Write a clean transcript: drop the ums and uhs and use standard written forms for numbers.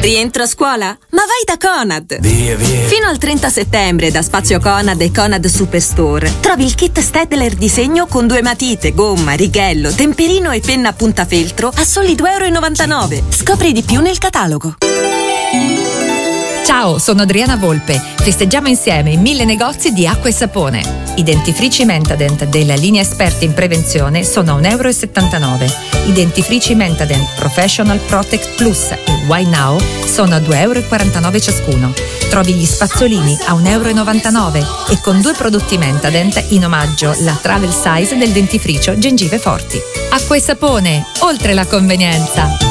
Rientro a scuola? Ma vai da Conad! Via. Fino al 30 settembre da Spazio Conad e Conad Superstore trovi il kit Stedler disegno con 2 matite, gomma, righello, temperino e penna a puntafeltro a soli €2,99. Scopri di più nel catalogo. Ciao, sono Adriana Volpe. Festeggiamo insieme i 1000 negozi di acqua e sapone. I dentifrici Mentadent della linea esperti in prevenzione sono a €1,79. I dentifrici Mentadent Professional Protect Plus e Why Now sono a €2,49 ciascuno. Trovi gli spazzolini a €1,99 e con 2 prodotti Mentadent in omaggio la travel size del dentifricio Gengive Forti. Acqua e sapone, oltre la convenienza.